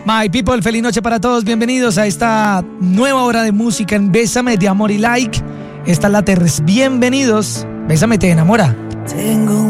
My people, feliz noche para todos. Bienvenidos a esta nueva hora de música en Bésame de Amor y Like. Esta es la Terres. Bienvenidos. Bésame te enamora. Tengo